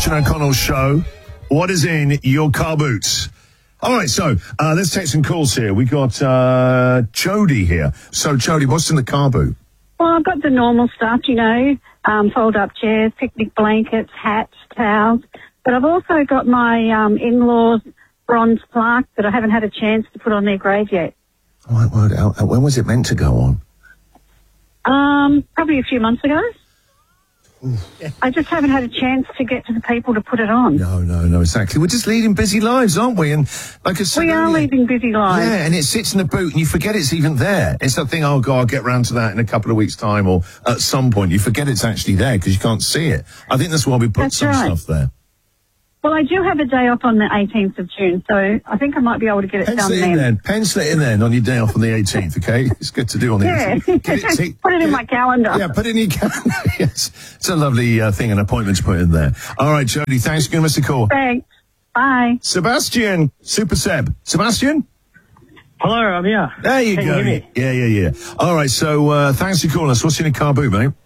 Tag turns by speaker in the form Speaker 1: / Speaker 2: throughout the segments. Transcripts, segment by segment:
Speaker 1: Christian O'Connell Show. What is in your car boots? All right, so let's take some calls here. We got Jody here. So, Jody, what's in the car boot?
Speaker 2: Well, I've got the normal stuff, fold-up chairs, picnic blankets, hats, towels. But I've also got my in-laws' bronze plaque that I haven't had a chance to put on their grave yet.
Speaker 1: Oh, when was it meant to go
Speaker 2: on? Probably a few months ago. I just haven't had a chance to get to the people to put it on.
Speaker 1: No, exactly. We're just leading busy lives, aren't we? And like I said,
Speaker 2: we are leading busy lives.
Speaker 1: Yeah, and it sits in the boot and you forget it's even there. It's that thing, oh, God, I'll get round to that in a couple of weeks' time or at some point. You forget it's actually there because you can't see it. I think that's why we put stuff there.
Speaker 2: Well, I do have a day off on the 18th of June, so I think I might be able to get it done then.
Speaker 1: Pencil it in then on your day off on the 18th, okay? It's good to do on the 18th.
Speaker 2: Put it in my calendar.
Speaker 1: Yeah, put it in your calendar. Yes. It's a lovely thing, an appointment to put in there. All right, Jody, thanks for giving us a call.
Speaker 2: Thanks. Bye.
Speaker 1: Sebastian, Super Seb. Sebastian?
Speaker 3: Hello, I'm here.
Speaker 1: There you go.
Speaker 3: Can you hear me?
Speaker 1: Yeah. All right, so thanks for calling us. What's in your car boot, mate?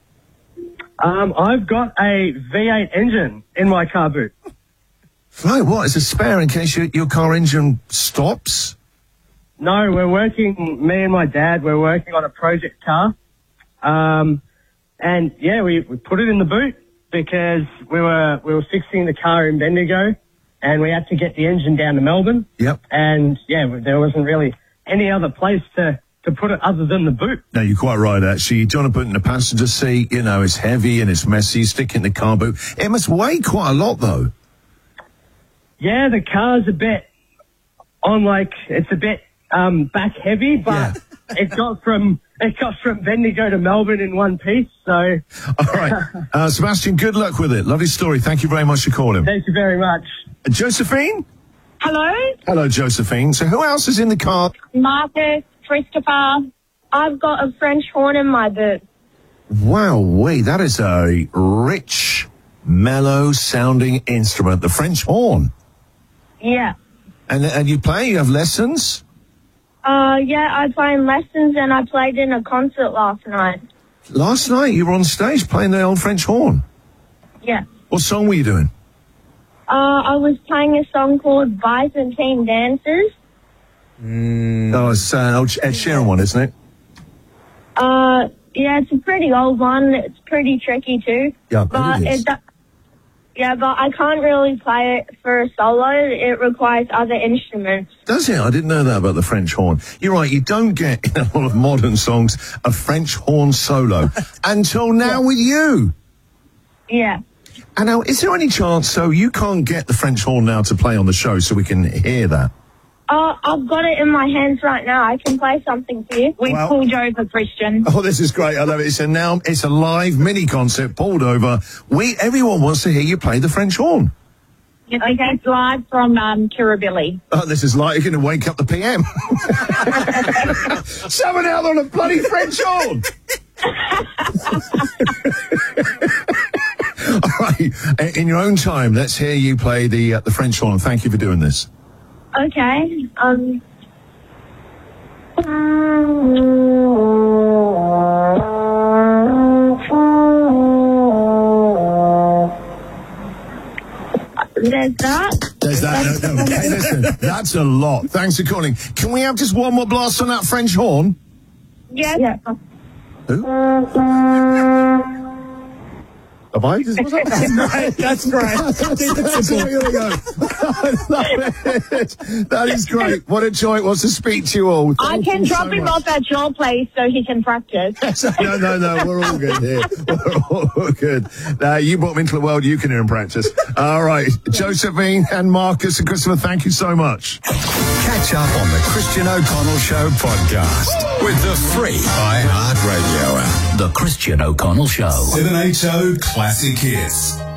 Speaker 3: I've got a V8 engine in my car boot.
Speaker 1: Right, what? It's a spare in case your car engine stops?
Speaker 3: No, me and my dad, we're working on a project car. And yeah, we put it in the boot because we were fixing the car in Bendigo and we had to get the engine down to Melbourne.
Speaker 1: Yep.
Speaker 3: And yeah, there wasn't really any other place to put it other than the boot.
Speaker 1: No, you're quite right, actually. You don't want to put it in the passenger seat. It's heavy and it's messy. Stick it in the car boot. It must weigh quite a lot, though.
Speaker 3: Yeah, the car's a bit it's a bit back heavy, but it got from Bendigo to Melbourne in one piece, so.
Speaker 1: All right. Sebastian, good luck with it. Lovely story. Thank you very much for calling.
Speaker 3: Thank you very much.
Speaker 1: Josephine?
Speaker 4: Hello?
Speaker 1: Hello, Josephine. So who else is in the car?
Speaker 4: Marcus, Christopher. I've got a French horn in my boot.
Speaker 1: Wow, that is a rich, mellow-sounding instrument, the French horn.
Speaker 4: Yeah.
Speaker 1: And you play? You have lessons?
Speaker 4: Yeah, I play in lessons and I played in a concert last night.
Speaker 1: Last night you were on stage playing the old French horn?
Speaker 4: Yeah.
Speaker 1: What song were you doing?
Speaker 4: I was playing a song called Byzantine Dances.
Speaker 1: Oh, it's Ed Sheeran one, isn't it?
Speaker 4: Yeah, it's a pretty old one. It's pretty tricky too.
Speaker 1: Yeah,
Speaker 4: but
Speaker 1: it is.
Speaker 4: But I can't really play it for a solo. It requires other instruments.
Speaker 1: Does it? I didn't know that about the French horn. You're right, you don't get in a lot of modern songs a French horn solo until now with you.
Speaker 4: Yeah.
Speaker 1: And now, is there any chance, so you can't get the French horn now to play on the show so we can hear that?
Speaker 4: I've got it in my hands right now. I can play something for you. We pulled over, Christian.
Speaker 1: Oh, this is great. I love it. It's a live mini concert pulled over. Everyone wants to hear you play the French horn.
Speaker 4: Okay, it's live from Kirribilli.
Speaker 1: Oh, this is like you're going to wake up the PM. Someone out on a bloody French horn. All right. In your own time, let's hear you play the French horn. Thank you for doing this.
Speaker 4: Okay.
Speaker 1: There's that. No. Hey, listen, that's a lot. Thanks for calling. Can we have just one more blast on that French horn?
Speaker 4: Yes. Yeah.
Speaker 1: Who? Bye-bye.
Speaker 3: That's great.
Speaker 1: I love it. That is great. What a joy it was to speak to you all.
Speaker 4: I can drop him off at your place so he can practice.
Speaker 1: No. We're all good here. We're all good. You brought me into the world. You can hear him practice. All right. Josephine and Marcus and Christopher, thank you so much.
Speaker 5: Catch up on the Christian O'Connell Show podcast with the free iHeartRadio app.
Speaker 6: The Christian O'Connell Show.
Speaker 5: 780 Classic Hits.